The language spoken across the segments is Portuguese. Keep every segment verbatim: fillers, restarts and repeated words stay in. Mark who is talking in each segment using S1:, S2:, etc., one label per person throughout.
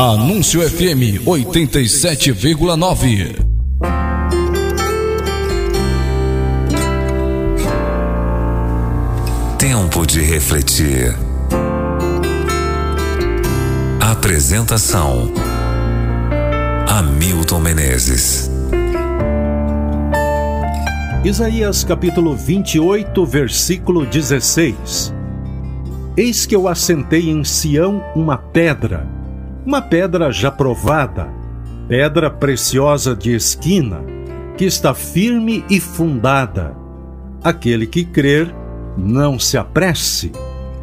S1: Anúncio F M oitenta e sete vírgula nove.
S2: Tempo de refletir. Apresentação: Hamilton Menezes.
S3: Isaías capítulo vinte e oito, versículo dezesseis. Eis que eu assentei em Sião uma pedra, uma pedra já provada, pedra preciosa de esquina, que está firme e fundada. Aquele que crer, não se apresse.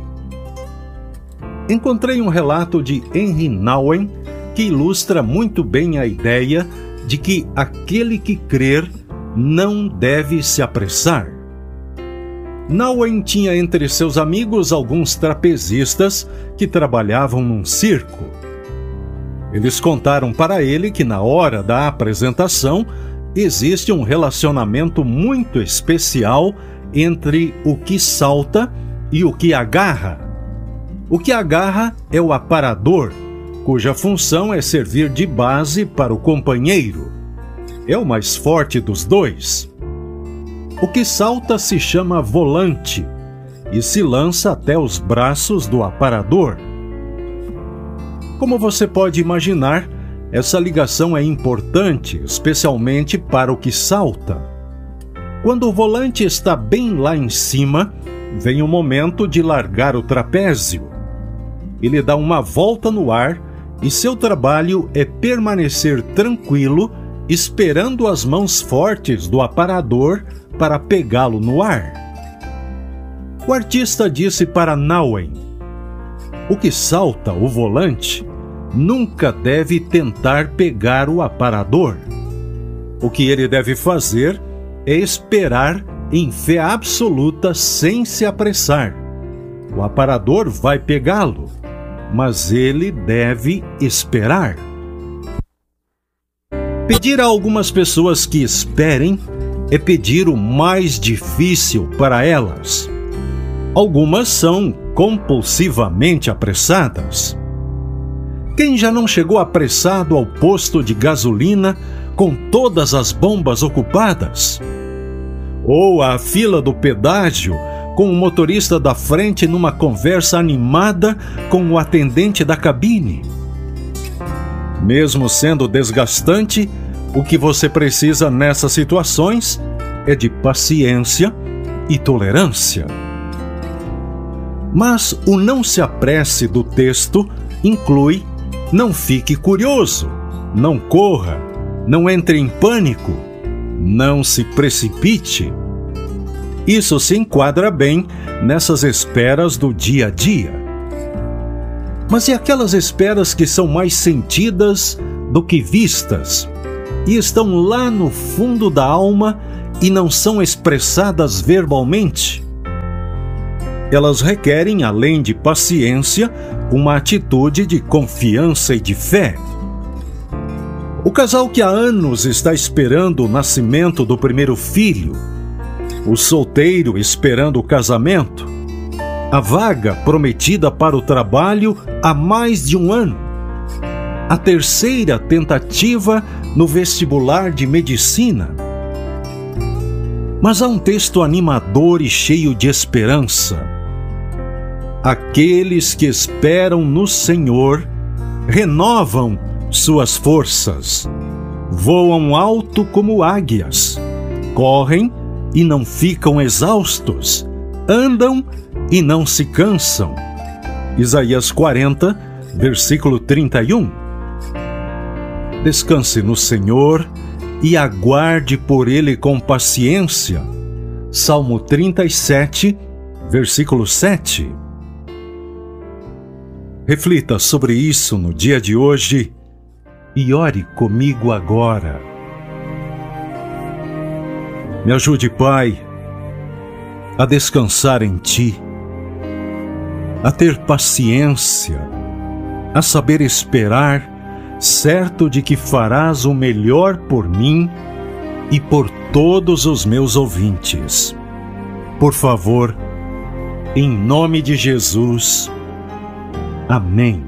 S3: Encontrei um relato de Henry Nouwen que ilustra muito bem a ideia de que aquele que crer não deve se apressar. Nouwen tinha entre seus amigos alguns trapezistas que trabalhavam num circo. Eles contaram para ele que na hora da apresentação existe um relacionamento muito especial entre o que salta e o que agarra. O que agarra é o aparador, cuja função é servir de base para o companheiro. É o mais forte dos dois. O que salta se chama volante e se lança até os braços do aparador. Como você pode imaginar, essa ligação é importante, especialmente para o que salta. Quando o volante está bem lá em cima, vem o momento de largar o trapézio. Ele dá uma volta no ar e seu trabalho é permanecer tranquilo, esperando as mãos fortes do aparador para pegá-lo no ar. O artista disse para Nouwen: o que salta o volante nunca deve tentar pegar o aparador. O que ele deve fazer é esperar em fé absoluta sem se apressar. O aparador vai pegá-lo, mas ele deve esperar. Pedir a algumas pessoas que esperem é pedir o mais difícil para elas. Algumas são compulsivamente apressadas. Quem já não chegou apressado ao posto de gasolina com todas as bombas ocupadas? Ou à fila do pedágio com o motorista da frente numa conversa animada com o atendente da cabine? Mesmo sendo desgastante, o que você precisa nessas situações é de paciência e tolerância. Mas o não se apresse do texto inclui: não fique curioso, não corra, não entre em pânico, não se precipite. Isso se enquadra bem nessas esperas do dia a dia. Mas e aquelas esperas que são mais sentidas do que vistas e estão lá no fundo da alma e não são expressadas verbalmente? Elas requerem, além de paciência, uma atitude de confiança e de fé. O casal que há anos está esperando o nascimento do primeiro filho, o solteiro esperando o casamento, a vaga prometida para o trabalho há mais de um ano, a terceira tentativa no vestibular de medicina. Mas há um texto animador e cheio de esperança. Aqueles que esperam no Senhor renovam suas forças, voam alto como águias, correm e não ficam exaustos, andam e não se cansam. Isaías quarenta, versículo trinta e um. Descanse no Senhor e aguarde por Ele com paciência. Salmo trinta e sete, versículo sete. Reflita sobre isso no dia de hoje e ore comigo agora. Me ajude, Pai, a descansar em Ti, a ter paciência, a saber esperar, certo de que farás o melhor por mim e por todos os meus ouvintes. Por favor, em nome de Jesus. Amém.